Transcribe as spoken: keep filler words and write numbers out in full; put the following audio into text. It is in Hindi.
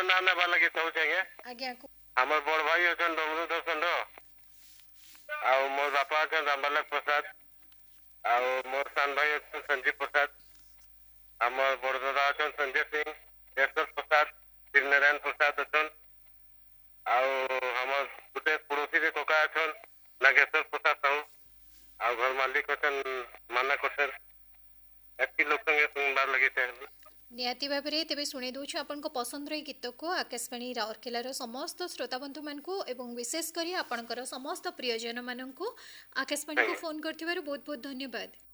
ना नेबा लगी चाहूँ आज्ञा आज्ञा हमर बड़ भाई अछन डमरू दर्शन आ मोर बापा अछन रामबालक प्रसाद आ मोर सान भाई अछन संजीव प्रसाद हमर बड़ दादा अछन संजय सिंह यशवंत प्रसाद नारायण प्रसाद अछन आ हमर गुटे पड़ोसी के कोका अछन नागेश्वर प्रसाद साहू आ घर मालिक अछन माना कोटर एति लोक संगे सुनबार लगे छै निहाती भाव में तेज शुणी दूँ आपण पसंद रही गीत को आकाशवाणी राउरकेलार समस्त श्रोता बंधु मानू एवं विशेषकर आपणकर समस्त प्रियजन मानू आकाशवाणी को फोन कर बहुत बहुत धन्यवाद।